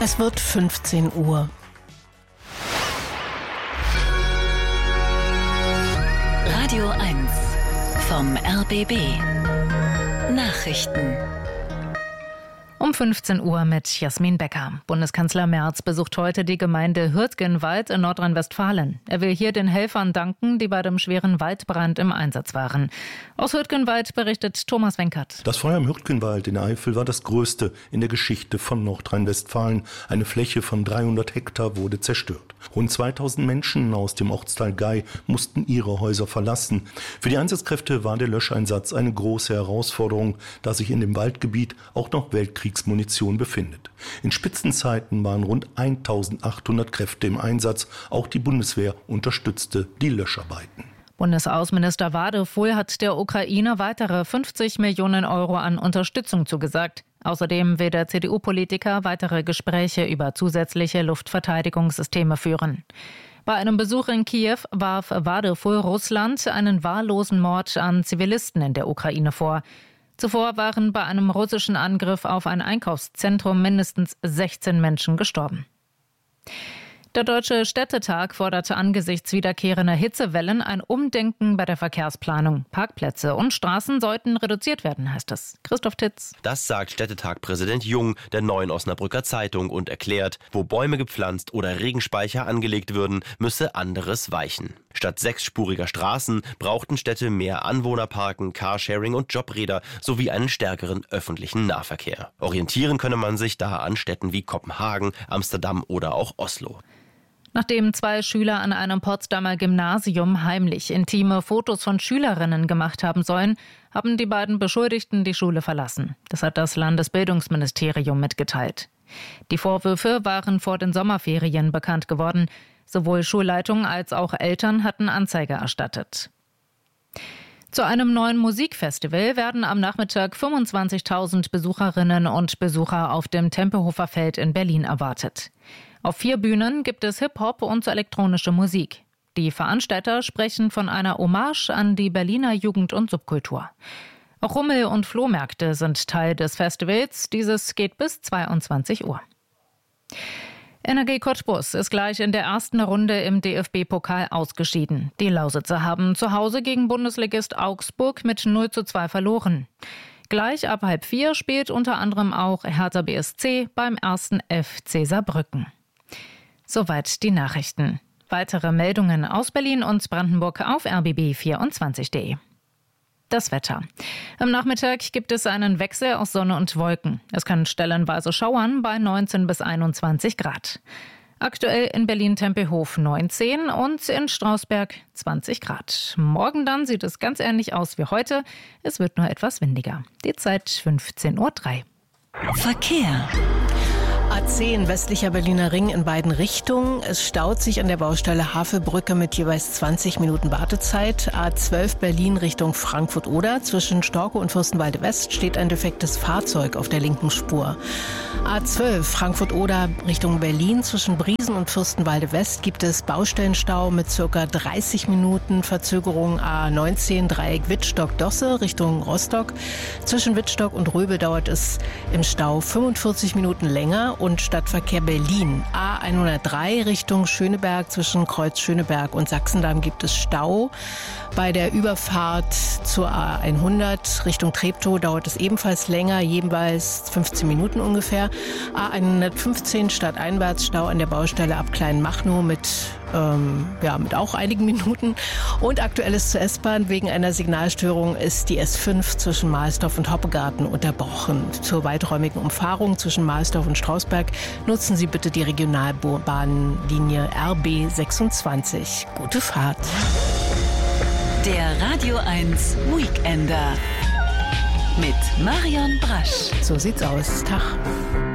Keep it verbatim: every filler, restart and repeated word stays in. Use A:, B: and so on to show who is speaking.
A: Es wird fünfzehn Uhr.
B: Radio eins vom R B B. Nachrichten.
C: Um fünfzehn Uhr mit Jasmin Becker. Bundeskanzler Merz besucht heute die Gemeinde Hürtgenwald in Nordrhein-Westfalen. Er will hier den Helfern danken, die bei dem schweren Waldbrand im Einsatz waren. Aus Hürtgenwald berichtet Thomas Wenkert.
D: Das Feuer im Hürtgenwald in der Eifel war das größte in der Geschichte von Nordrhein-Westfalen. Eine Fläche von dreihundert Hektar wurde zerstört. Rund zweitausend Menschen aus dem Ortsteil Gei mussten ihre Häuser verlassen. Für die Einsatzkräfte war der Löscheinsatz eine große Herausforderung, da sich in dem Waldgebiet auch noch Weltkriegsmunition befindet. In Spitzenzeiten waren rund eintausendachthundert Kräfte im Einsatz. Auch die Bundeswehr unterstützte die Löscharbeiten.
C: Bundesaußenminister Wadefuhl hat der Ukraine weitere fünfzig Millionen Euro an Unterstützung zugesagt. Außerdem will der C D U-Politiker weitere Gespräche über zusätzliche Luftverteidigungssysteme führen. Bei einem Besuch in Kiew warf Wadefuhl Russland einen wahllosen Mord an Zivilisten in der Ukraine vor. Zuvor waren bei einem russischen Angriff auf ein Einkaufszentrum mindestens sechzehn Menschen gestorben. Der Deutsche Städtetag forderte angesichts wiederkehrender Hitzewellen ein Umdenken bei der Verkehrsplanung. Parkplätze und Straßen sollten reduziert werden, heißt es. Christoph Titz.
E: Das sagt Städtetag-Präsident Jung der Neuen Osnabrücker Zeitung und erklärt, wo Bäume gepflanzt oder Regenspeicher angelegt würden, müsse anderes weichen. Statt sechsspuriger Straßen brauchten Städte mehr Anwohnerparken, Carsharing und Jobräder sowie einen stärkeren öffentlichen Nahverkehr. Orientieren könne man sich da an Städten wie Kopenhagen, Amsterdam oder auch Oslo.
C: Nachdem zwei Schüler an einem Potsdamer Gymnasium heimlich intime Fotos von Schülerinnen gemacht haben sollen, haben die beiden Beschuldigten die Schule verlassen. Das hat das Landesbildungsministerium mitgeteilt. Die Vorwürfe waren vor den Sommerferien bekannt geworden. Sowohl Schulleitung als auch Eltern hatten Anzeige erstattet. Zu einem neuen Musikfestival werden am Nachmittag fünfundzwanzigtausend Besucherinnen und Besucher auf dem Tempelhofer Feld in Berlin erwartet. Auf vier Bühnen gibt es Hip-Hop und elektronische Musik. Die Veranstalter sprechen von einer Hommage an die Berliner Jugend- und Subkultur. Auch Rummel- und Flohmärkte sind Teil des Festivals. Dieses geht bis zweiundzwanzig Uhr. Energie Cottbus ist gleich in der ersten Runde im D F B-Pokal ausgeschieden. Die Lausitzer haben zu Hause gegen Bundesligist Augsburg mit null zu zwei verloren. Gleich ab halb vier spielt unter anderem auch Hertha B S C beim ersten F C Saarbrücken. Soweit die Nachrichten. Weitere Meldungen aus Berlin und Brandenburg auf r b b vierundzwanzig punkt d e. Das Wetter. Am Nachmittag gibt es einen Wechsel aus Sonne und Wolken. Es kann stellenweise schauern bei neunzehn bis einundzwanzig Grad. Aktuell in Berlin-Tempelhof neunzehn und in Strausberg zwanzig Grad. Morgen dann sieht es ganz ähnlich aus wie heute. Es wird nur etwas windiger. Die Zeit fünfzehn Uhr drei.
B: Verkehr.
A: A zehn westlicher Berliner Ring in beiden Richtungen. Es staut sich an der Baustelle Havelbrücke mit jeweils zwanzig Minuten Wartezeit. A zwölf Berlin Richtung Frankfurt-Oder. Zwischen Storkow und Fürstenwalde West steht ein defektes Fahrzeug auf der linken Spur. A zwölf Frankfurt-Oder Richtung Berlin. Zwischen Briesen und Fürstenwalde West gibt es Baustellenstau mit circa dreißig Minuten Verzögerung. A neunzehn Dreieck Wittstock-Dosse Richtung Rostock. Zwischen Wittstock und Röbel dauert es im Stau fünfundvierzig Minuten länger. Und Stadtverkehr Berlin. A hundertdrei Richtung Schöneberg. Zwischen Kreuz Schöneberg und Sachsendamm gibt es Stau. Bei der Überfahrt zur A hundert Richtung Treptow dauert es ebenfalls länger, jeweils fünfzehn Minuten ungefähr. A hundertfünfzehn stadteinwärts Stau an der Baustelle ab Kleinmachnow mit, ähm, ja, mit auch einigen Minuten. Und aktuelles zur S-Bahn. Wegen einer Signalstörung ist die S fünf zwischen Mahlsdorf und Hoppegarten unterbrochen. Zur weiträumigen Umfahrung zwischen Mahlsdorf und Strausberg nutzen Sie bitte die Regionalbahnlinie R B sechsundzwanzig. Gute Fahrt.
B: Der Radio eins Weekender mit Marion Brasch.
A: So sieht's aus. Tag.